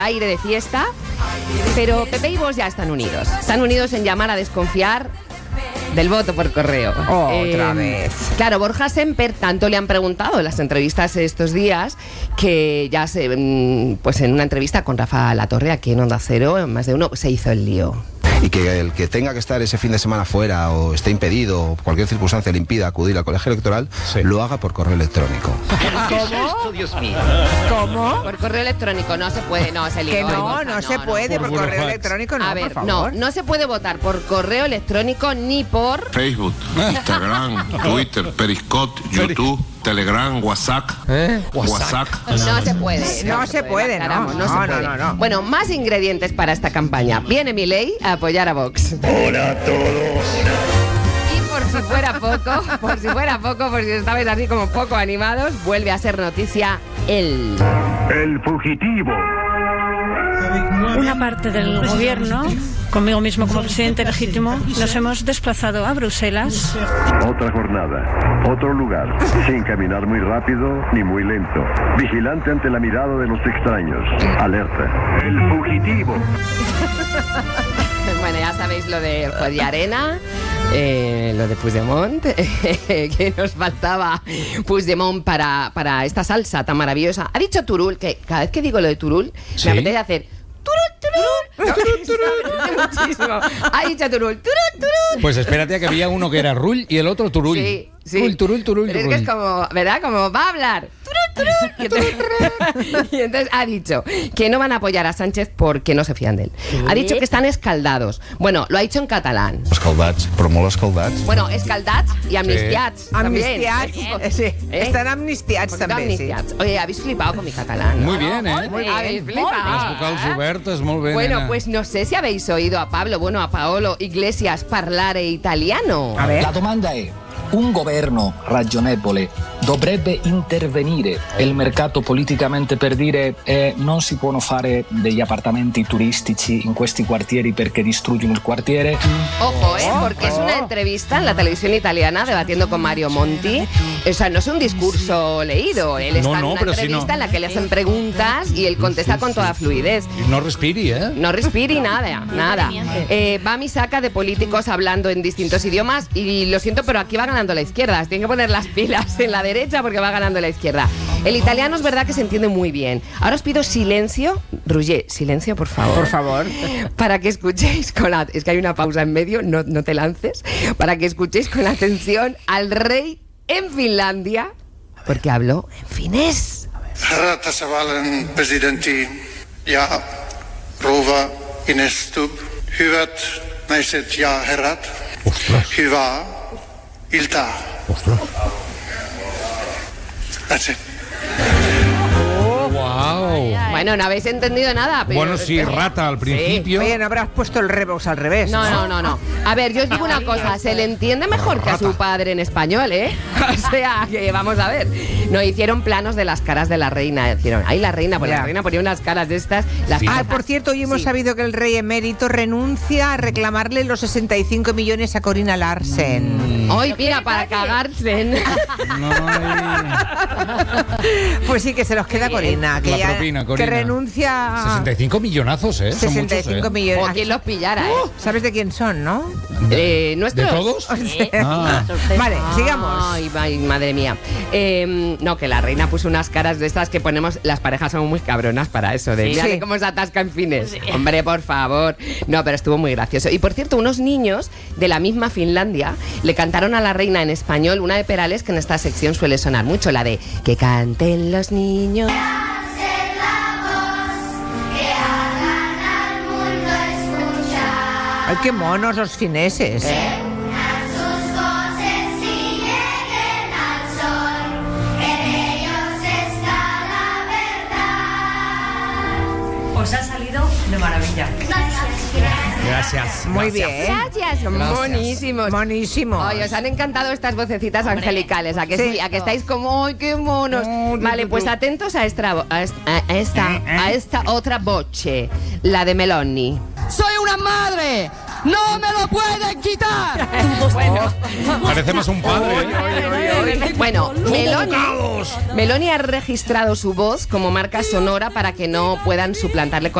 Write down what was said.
aire de fiesta, pero Pepe y Vox ya están unidos. Están unidos en llamar a desconfiar del voto por correo. Otra vez. Claro, Borja Semper tanto le han preguntado en las entrevistas estos días que ya pues en una entrevista con Rafa Latorre aquí en Onda Cero, en Más de Uno, se hizo el lío. Y que el que tenga que estar ese fin de semana fuera o esté impedido o cualquier circunstancia le impida acudir al colegio electoral, lo haga por correo electrónico. ¿Cómo? Dios mío. ¿Cómo? Por correo electrónico no se puede, no, se lío. Que no se puede por correo electrónico, no, a ver, por favor. no se puede votar por correo electrónico ni por Facebook, Instagram, Twitter, Periscope, YouTube, Telegram, WhatsApp. WhatsApp. No se puede. No se puede, no. No. Bueno, más ingredientes para esta campaña. Viene Milei a apoyar a Vox. Hola a todos. Y por si fuera poco, por si estabais así como poco animados, vuelve a ser noticia él. El fugitivo. Una parte del gobierno, conmigo mismo como presidente legítimo, nos hemos desplazado a Bruselas. Otra jornada, otro lugar, sin caminar muy rápido ni muy lento. Vigilante ante la mirada de los extraños. Alerta. El fugitivo. Bueno, ya sabéis lo de Arena, lo de Puigdemont, que nos faltaba Puigdemont para esta salsa tan maravillosa. Ha dicho Turull, que cada vez que digo lo de Turull, ¿Sí? me apetece hacer muchísimo. Ha dicho Turull, Pues espérate a que había uno que era Rull y el otro Turull. Sí. Turull. Pero es que es como, ¿verdad? Como va a hablar. Y entonces ha dicho que no van a apoyar a Sánchez porque no se fían de él. Ha dicho que están escaldados. Bueno, lo ha dicho en catalán. Escaldats, però molt escaldats. Bueno, escaldats y amnistiats. Amnistiats, sí. Están amnistiats también, sí. Oye, habéis flipado con mi catalán, ¿no? Muy bien, ¿eh? Muy bien. Habéis Les flipado. vocals obertes, molt bé, Bueno, nena. pues no sé si habéis oído a Paolo Iglesias parlare italiano. A ver. La domanda è: un governo ragionevole dovrebbe intervenire il mercato politicamente per dire non si possono fare degli appartamenti turistici in questi quartieri perché distruggono il quartiere? Ojo, porque es una entrevista en la televisión italiana debatiendo con Mario Monti. O sea, no es un discurso leído. Él está en una entrevista en la que le hacen preguntas y él contesta con toda fluidez. No respiri, ¿eh? No respiri nada. Va mi saca de políticos hablando en distintos idiomas y lo siento, pero aquí va ganando la izquierda. Tienen que poner las pilas en la derecha porque va ganando la izquierda. El italiano es verdad que se entiende muy bien. Ahora os pido silencio. Roger, silencio, por favor. Por favor. Para que escuchéis es que hay una pausa en medio, no te lances. Para que escuchéis con atención al rey en Finlandia, porque habló en finés. Herra tasavallan presidentti ja rouva Ines Stubb, hyvät naiset ja herrat, hyvää iltaa. That's it. Wow. Bueno, no habéis entendido nada. Pero Bueno, sí, rata al principio. Oye, no habrás puesto el Revox al revés. No. A ver, yo os digo una cosa, se le entiende mejor que a su padre en español, ¿eh? O sea, que vamos a ver. No hicieron planos de las caras de la reina. Hicieron, ahí la reina, pues la reina ponía unas caras de estas. Por cierto, hoy hemos sabido que el rey emérito renuncia a reclamarle los 65 millones a Corina Larsen. Hoy, mira, para cagarse. Pues sí, que se los queda Corina. Que La ya, propina, Corina. que renuncia. 65 millonazos, ¿eh? Son 65 muchos, ¿eh? millones. O quien los pillara, ¿eh? ¿Sabes de quién son, no? ¿Nuestros? ¿De todos? Vale, sigamos. Ay, madre mía. No, que la reina puso unas caras de estas que ponemos. Las parejas son muy cabronas para eso. De mira cómo se atasca en fines. Hombre, por favor. No, pero estuvo muy gracioso. Y por cierto, unos niños de la misma Finlandia le cantaron a la reina en español una de Perales que en esta sección suele sonar mucho, la de que canten los niños. Ay, qué monos los fineses. Os ha salido de maravilla. Gracias. Muy bien. Gracias, son monísimos. Monísimos. Ay, os han encantado estas vocecitas angelicales, ¿a que sí? ¿A que estáis como, ay, qué monos? Vale, pues atentos a esta otra voce, la de Meloni. Soy una madre ¡No me lo pueden quitar! Bueno, Parece más un padre. bueno, Meloni ha registrado su voz como marca sonora para que no puedan suplantarle con